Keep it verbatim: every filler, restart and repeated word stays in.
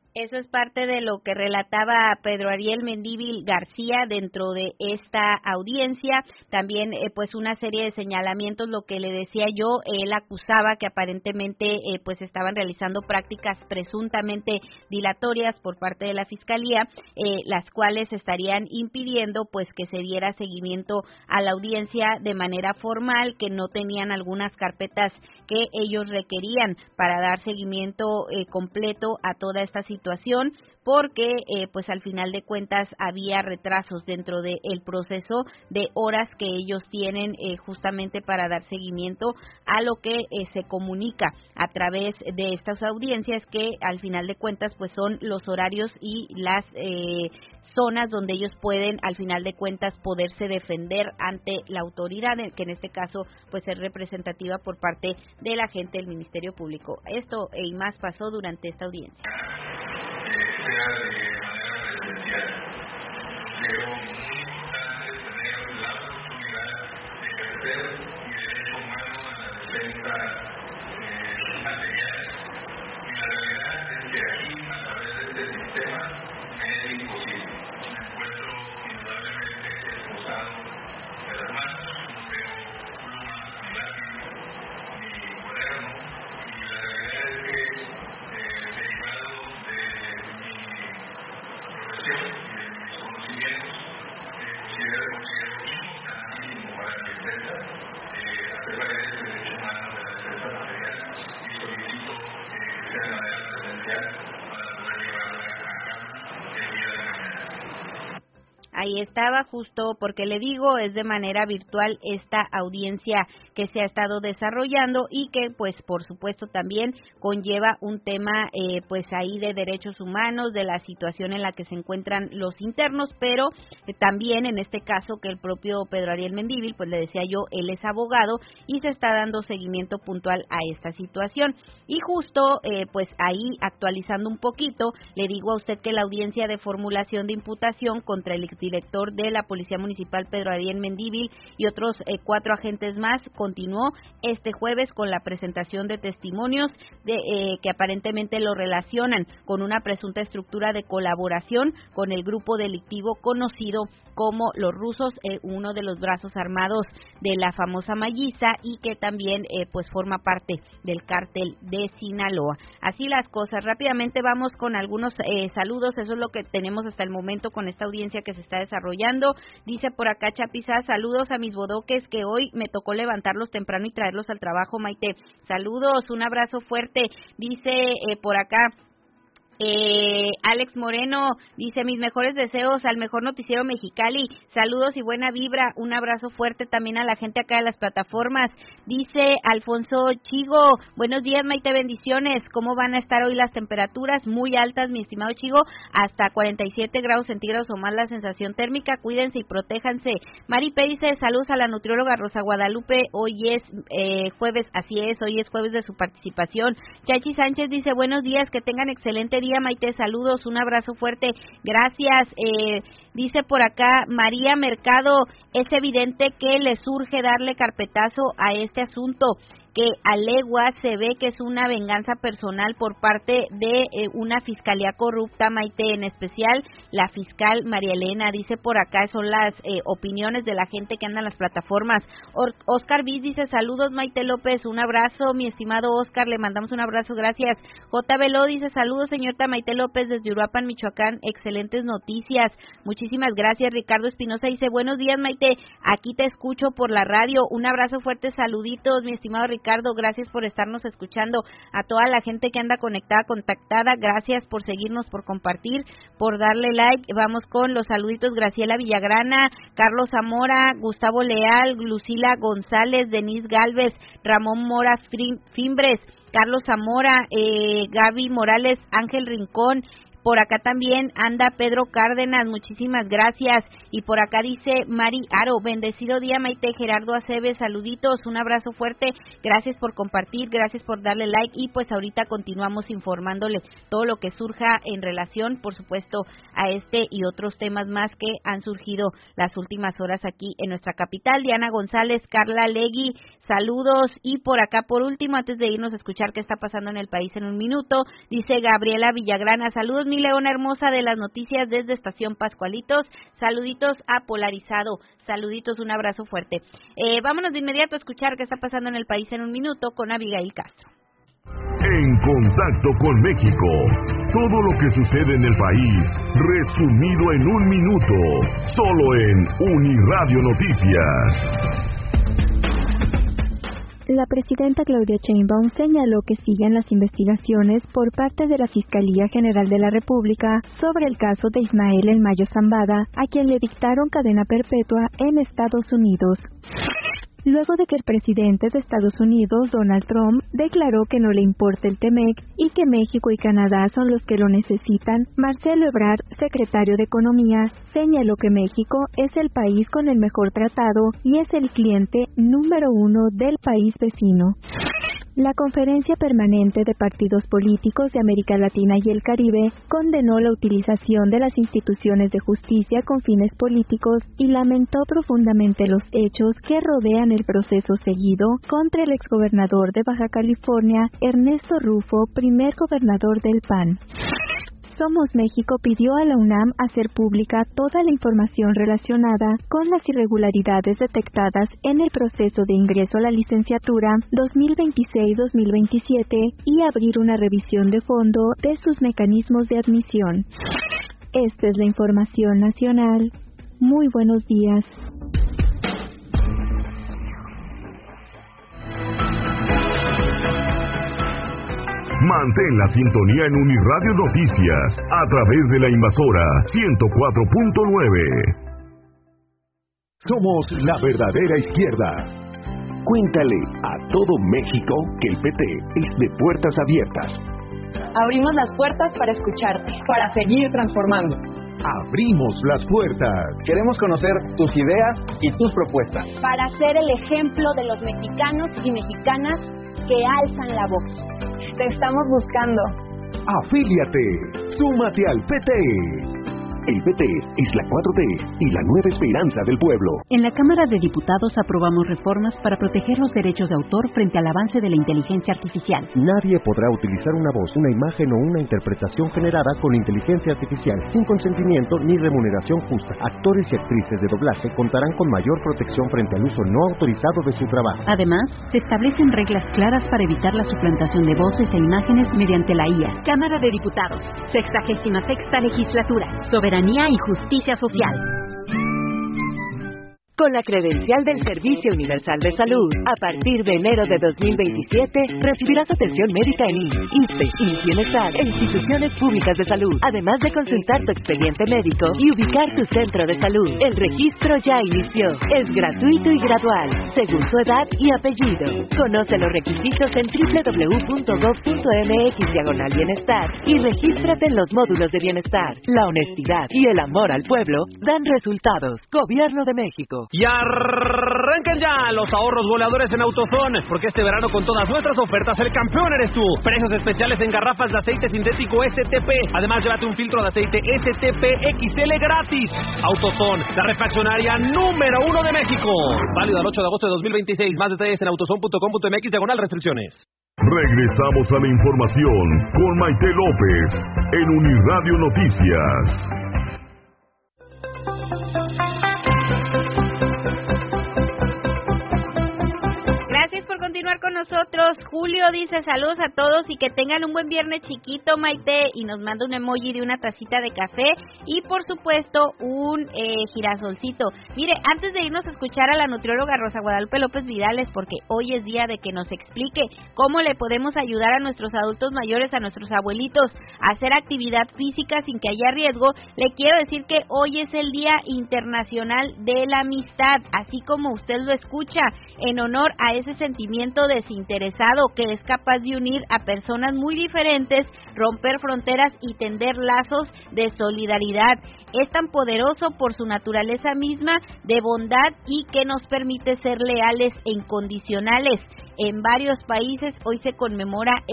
Eso es parte de lo que relataba Pedro Ariel Mendívil García dentro de esta audiencia. También, eh, pues, una serie de señalamientos, lo que le decía yo, él acusaba que aparentemente, eh, pues, estaban realizando prácticas presuntamente dilatorias por parte de la Fiscalía, eh, las cuales estarían impidiendo, pues, que se diera seguimiento a la audiencia de manera formal, que no tenían algunas carpetas que ellos requerían para dar seguimiento eh, completo a toda esta situación, porque eh, pues al final de cuentas había retrasos dentro del proceso de horas que ellos tienen eh, justamente para dar seguimiento a lo que eh, se comunica a través de estas audiencias, que al final de cuentas pues son los horarios y las eh, zonas donde ellos pueden, al final de cuentas, poderse defender ante la autoridad, que en este caso pues es representativa por parte de la gente del Ministerio Público. Esto y más pasó durante esta audiencia. Sea de manera presencial. Creo muy importante tener la oportunidad de ejercer mi derecho humano a la defensa eh, material. Y la realidad es que aquí, a través de este sistema, me es imposible. Me encuentro indudablemente esposado de las manos, no tengo pluma ni lápiz ni cuaderno, y la realidad es que eh, derivado de mi profesión y de mis conocimientos, eh, considero, considero importantísimo para mi defensa eh, hacer valer el derecho humano de la defensa material, y solicito eh, que sea de manera presencial para poder llevarla a cabo el día de mañana. Ahí estaba, justo porque le digo, es de manera virtual esta audiencia que se ha estado desarrollando y que, pues, por supuesto también conlleva un tema, eh, pues, ahí de derechos humanos, de la situación en la que se encuentran los internos, pero eh, también en este caso que el propio Pedro Ariel Mendívil, pues le decía yo, él es abogado y se está dando seguimiento puntual a esta situación. Y justo, eh, pues, ahí actualizando un poquito, le digo a usted que la audiencia de formulación de imputación contra el director de la Policía Municipal, Pedro Ariel Mendívil, y otros eh, cuatro agentes más, continuó este jueves con la presentación de testimonios de eh, que aparentemente lo relacionan con una presunta estructura de colaboración con el grupo delictivo conocido como los rusos, eh, uno de los brazos armados de la famosa Malliza, y que también eh, pues forma parte del cártel de Sinaloa. Así las cosas. Rápidamente vamos con algunos eh, saludos. Eso es lo que tenemos hasta el momento con esta audiencia que se está desarrollando. Dice por acá Chapiza, saludos a mis bodoques que hoy me tocó levantarlos temprano y traerlos al trabajo, Maite. Saludos, un abrazo fuerte. Dice eh, por acá Eh, Alex Moreno, dice mis mejores deseos al mejor noticiero Mexicali, saludos y buena vibra, un abrazo fuerte también a la gente acá de las plataformas. Dice Alfonso Chigo, buenos días Maite, bendiciones, ¿cómo van a estar hoy las temperaturas? Muy altas, mi estimado Chigo, hasta cuarenta y siete grados centígrados o más la sensación térmica, cuídense y protéjanse. Mari P. dice saludos a la nutrióloga Rosa Guadalupe, hoy es eh, jueves, así es, hoy es jueves de su participación. Chachi Sánchez dice buenos días, que tengan excelente día. Maite, saludos, un abrazo fuerte, gracias. Eh, dice por acá María Mercado, es evidente que le surge darle carpetazo a este asunto, que a legua se ve que es una venganza personal por parte de eh, una fiscalía corrupta, Maite, en especial la fiscal María Elena. Dice por acá, son las eh, opiniones de la gente que anda en las plataformas. Or- Oscar Viz dice saludos Maite López, un abrazo, mi estimado Oscar, le mandamos un abrazo, gracias. J. Veló dice saludos señorita Maite López desde Uruapan, Michoacán, excelentes noticias, muchísimas gracias. Ricardo Espinosa dice buenos días Maite, aquí te escucho por la radio, un abrazo fuerte, saluditos mi estimado Ricardo. Ricardo, gracias por estarnos escuchando. A toda la gente que anda conectada, contactada, gracias por seguirnos, por compartir, por darle like. Vamos con los saluditos. Graciela Villagrana, Carlos Zamora, Gustavo Leal, Lucila González, Denise Galvez, Ramón Mora Fimbres, Carlos Zamora, eh, Gaby Morales, Ángel Rincón. Por acá también anda Pedro Cárdenas, muchísimas gracias. Y por acá dice Mari Aro, bendecido día Maite. Gerardo Aceves, saluditos, un abrazo fuerte, gracias por compartir, gracias por darle like. Y pues ahorita continuamos informándole todo lo que surja en relación, por supuesto, a este y otros temas más que han surgido las últimas horas aquí en nuestra capital. Diana González, Carla Legui, Saludos. Y por acá, por último, antes de irnos a escuchar qué está pasando en el país en un minuto, dice Gabriela Villagrana, saludos mi leona hermosa de las noticias desde Estación Pascualitos, saluditos a Polarizado, saluditos, un abrazo fuerte. Eh, vámonos de inmediato a escuchar qué está pasando en el país en un minuto con Abigail Castro. En contacto con México, todo lo que sucede en el país, resumido en un minuto, solo en Uniradio Noticias. La presidenta Claudia Sheinbaum señaló que siguen las investigaciones por parte de la Fiscalía General de la República sobre el caso de Ismael El Mayo Zambada, a quien le dictaron cadena perpetua en Estados Unidos. Luego de que el presidente de Estados Unidos, Donald Trump, declaró que no le importa el T-M E C y que México y Canadá son los que lo necesitan, Marcelo Ebrard, secretario de Economía, señaló que México es el país con el mejor tratado y es el cliente número uno del país vecino. La Conferencia Permanente de Partidos Políticos de América Latina y el Caribe condenó la utilización de las instituciones de justicia con fines políticos y lamentó profundamente los hechos que rodean el proceso seguido contra el exgobernador de Baja California, Ernesto Rufo, primer gobernador del P A N. Somos México pidió a la UNAM hacer pública toda la información relacionada con las irregularidades detectadas en el proceso de ingreso a la licenciatura dos mil veintiséis dos mil veintisiete y abrir una revisión de fondo de sus mecanismos de admisión. Esta es la información nacional. Muy buenos días. Mantén la sintonía en Uniradio Noticias a través de la invasora ciento cuatro punto nueve. Somos la verdadera izquierda. Cuéntale a todo México que el P T es de puertas abiertas. Abrimos las puertas para escucharte, para seguir transformando. Abrimos las puertas. Queremos conocer tus ideas y tus propuestas. Para ser el ejemplo de los mexicanos y mexicanas que alzan la voz. Te estamos buscando. Afíliate. Súmate al P T. El P T es la cuatro T y la nueva esperanza del pueblo. En la Cámara de Diputados aprobamos reformas para proteger los derechos de autor frente al avance de la inteligencia artificial. Nadie podrá utilizar una voz, una imagen o una interpretación generada con inteligencia artificial sin consentimiento ni remuneración justa. Actores y actrices de doblaje contarán con mayor protección frente al uso no autorizado de su trabajo. Además, se establecen reglas claras para evitar la suplantación de voces e imágenes mediante la I A. Cámara de Diputados, sexagésima sexta legislatura. Soberanía y justicia social. Con la credencial del Servicio Universal de Salud, a partir de enero de dos mil veintisiete, recibirás atención médica en I M S S, ISSSTE, I M S S Bienestar e instituciones públicas de salud, además de consultar tu expediente médico y ubicar tu centro de salud. El registro ya inició. Es gratuito y gradual, según su edad y apellido. Conoce los requisitos en doble u doble u doble u punto gov punto m x diagonal bienestar y regístrate en los módulos de bienestar. La honestidad y el amor al pueblo dan resultados. Gobierno de México. Y arranquen ya los ahorros goleadores en AutoZone, porque este verano con todas nuestras ofertas el campeón eres tú. Precios especiales en garrafas de aceite sintético S T P. Además, llévate un filtro de aceite S T P X L gratis. AutoZone, la refaccionaria número uno de México. Válido al ocho de agosto de dos mil veintiséis. Más detalles en autozone punto com punto m x diagonal restricciones. Regresamos a la información con Maite López en Uniradio Noticias. Continuar con nosotros. Julio dice saludos a todos y que tengan un buen viernes chiquito, Maite, y nos manda un emoji de una tacita de café y por supuesto un eh, girasolcito. Mire, antes de irnos a escuchar a la nutrióloga Rosa Guadalupe López Vidales, porque hoy es día de que nos explique cómo le podemos ayudar a nuestros adultos mayores, a nuestros abuelitos, a hacer actividad física sin que haya riesgo, le quiero decir que hoy es el Día Internacional de la Amistad, así como usted lo escucha, en honor a ese sentimiento desinteresado que es capaz de unir a personas muy diferentes, romper fronteras y tender lazos de solidaridad. Es tan poderoso por su naturaleza misma de bondad y que nos permite ser leales e incondicionales. En varios países hoy se conmemora